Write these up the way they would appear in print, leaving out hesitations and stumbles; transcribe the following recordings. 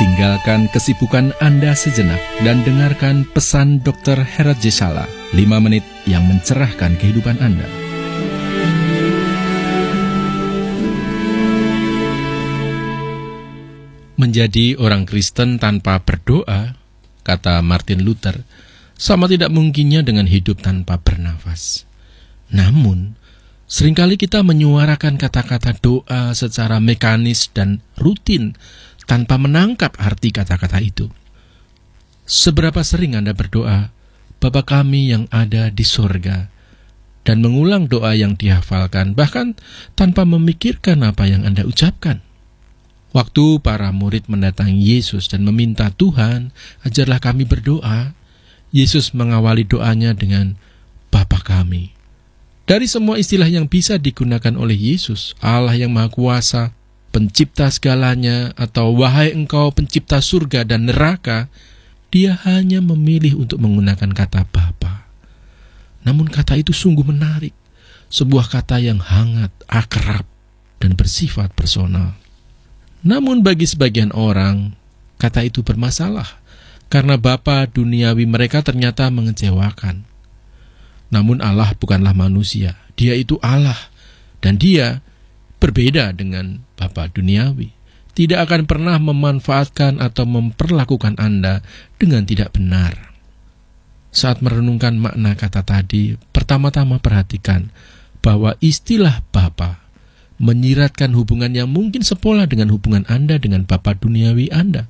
Tinggalkan kesibukan Anda sejenak dan dengarkan pesan Dr. Herat Jesala, 5 menit yang mencerahkan kehidupan Anda. Menjadi orang Kristen tanpa berdoa, kata Martin Luther, sama tidak mungkinnya dengan hidup tanpa bernafas. Namun, seringkali kita menyuarakan kata-kata doa secara mekanis dan rutin tanpa menangkap arti kata-kata itu. Seberapa sering Anda berdoa, Bapa kami yang ada di sorga, dan mengulang doa yang dihafalkan, bahkan tanpa memikirkan apa yang Anda ucapkan. Waktu para murid mendatangi Yesus dan meminta, Tuhan, ajarlah kami berdoa, Yesus mengawali doanya dengan Bapa kami. Dari semua istilah yang bisa digunakan oleh Yesus, Allah yang Maha Kuasa, pencipta segalanya, atau wahai engkau pencipta surga dan neraka, dia hanya memilih untuk menggunakan kata Bapa. Namun kata itu sungguh menarik, sebuah kata yang hangat, akrab, dan bersifat personal. Namun bagi sebagian orang, kata itu bermasalah, karena Bapa duniawi mereka ternyata mengecewakan. Namun Allah bukanlah manusia, Dia itu Allah, dan Dia berbeda dengan Bapa duniawi. Tidak akan pernah memanfaatkan atau memperlakukan Anda dengan tidak benar. Saat merenungkan makna kata tadi, pertama-tama perhatikan bahwa istilah Bapa menyiratkan hubungan yang mungkin sepola dengan hubungan Anda dengan Bapa duniawi Anda.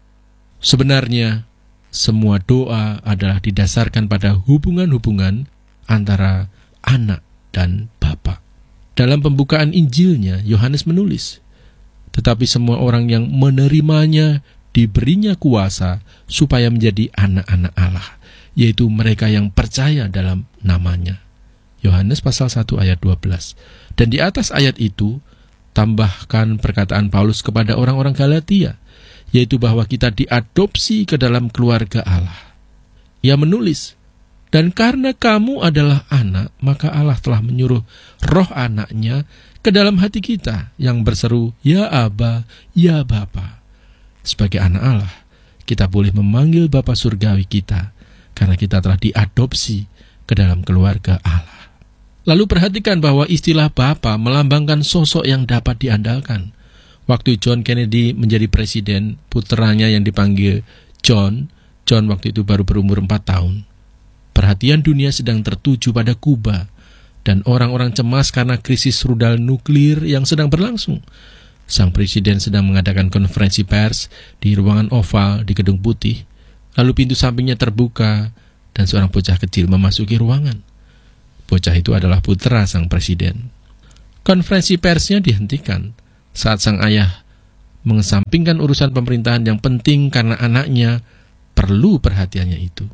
Sebenarnya, semua doa adalah didasarkan pada hubungan-hubungan antara anak dan Bapa. Dalam pembukaan Injilnya, Yohanes menulis, tetapi semua orang yang menerimanya diberinya kuasa supaya menjadi anak-anak Allah, yaitu mereka yang percaya dalam namanya. Yohanes pasal 1 ayat 12. Dan di atas ayat itu, tambahkan perkataan Paulus kepada orang-orang Galatia, yaitu bahwa kita diadopsi ke dalam keluarga Allah. Ia menulis, dan karena kamu adalah anak, maka Allah telah menyuruh roh anaknya ke dalam hati kita yang berseru, Ya Aba, Ya Bapa. Sebagai anak Allah, kita boleh memanggil Bapa surgawi kita, karena kita telah diadopsi ke dalam keluarga Allah. Lalu perhatikan bahwa istilah Bapa melambangkan sosok yang dapat diandalkan. Waktu John Kennedy menjadi presiden, puteranya yang dipanggil John waktu itu baru berumur 4 tahun. Perhatian dunia sedang tertuju pada Kuba, dan orang-orang cemas karena krisis rudal nuklir yang sedang berlangsung. Sang presiden sedang mengadakan konferensi pers di ruangan oval di Gedung Putih. Lalu pintu sampingnya terbuka, dan seorang bocah kecil memasuki ruangan. Bocah itu adalah putra sang presiden. Konferensi persnya dihentikan saat sang ayah mengesampingkan urusan pemerintahan yang penting karena anaknya perlu perhatiannya itu.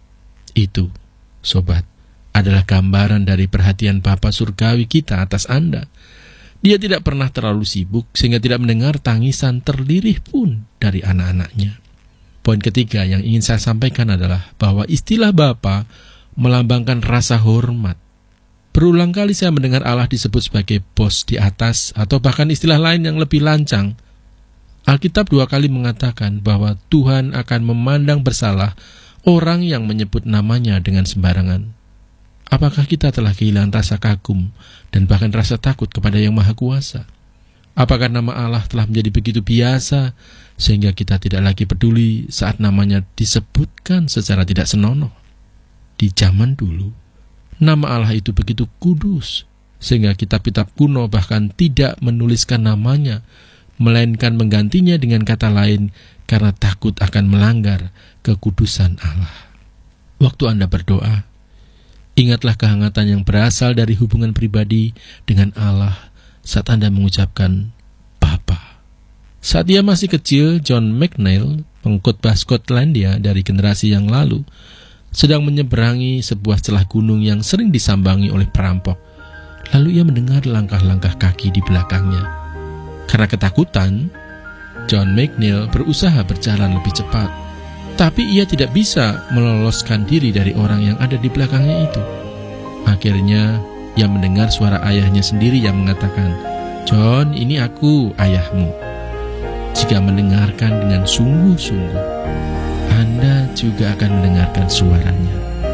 Itu, sobat, adalah gambaran dari perhatian Bapa surgawi kita atas Anda. Dia tidak pernah terlalu sibuk sehingga tidak mendengar tangisan terlirih pun dari anak-anaknya. Poin ketiga yang ingin saya sampaikan adalah bahwa istilah Bapa melambangkan rasa hormat. Berulang kali saya mendengar Allah disebut sebagai bos di atas, atau bahkan istilah lain yang lebih lancang. Alkitab 2 kali mengatakan bahwa Tuhan akan memandang bersalah orang yang menyebut namanya dengan sembarangan. Apakah kita telah kehilangan rasa kagum dan bahkan rasa takut kepada Yang Maha Kuasa? Apakah nama Allah telah menjadi begitu biasa sehingga kita tidak lagi peduli saat namanya disebutkan secara tidak senonoh? Di zaman dulu, nama Allah itu begitu kudus sehingga kitab-kitab kuno bahkan tidak menuliskan namanya, melainkan menggantinya dengan kata lain karena takut akan melanggar kekudusan Allah. Waktu Anda berdoa, ingatlah kehangatan yang berasal dari hubungan pribadi dengan Allah saat Anda mengucapkan Bapa. Saat dia masih kecil, John McNeill, pengkhotbah Skotlandia dari generasi yang lalu, sedang menyeberangi sebuah celah gunung yang sering disambangi oleh perampok. Lalu ia mendengar langkah-langkah kaki di belakangnya. Karena ketakutan, John McNeill berusaha berjalan lebih cepat. Tapi ia tidak bisa meloloskan diri dari orang yang ada di belakangnya itu. Akhirnya, ia mendengar suara ayahnya sendiri yang mengatakan, "John, ini aku, ayahmu." jika mendengarkan dengan sungguh-sungguh, Anda juga akan mendengarkan suaranya.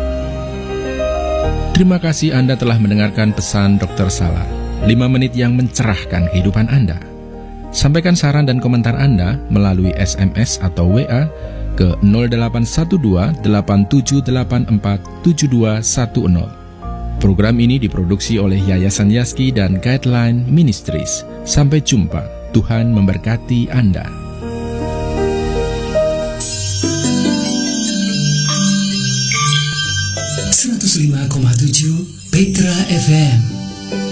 Terima kasih Anda telah mendengarkan pesan Dr. Salar, 5 menit yang mencerahkan kehidupan Anda. Sampaikan saran dan komentar Anda melalui SMS atau WA ke 0812-8784-7210. Program ini diproduksi oleh Yayasan Yaski dan Guideline Ministries. Sampai jumpa. Tuhan memberkati Anda. 105,7 Petra FM.